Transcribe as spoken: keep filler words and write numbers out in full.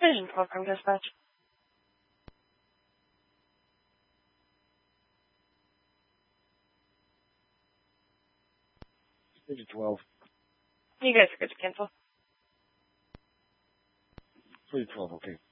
Vision twelve from dispatch. Vision twelve. You guys are good to cancel. Vision twelve, okay.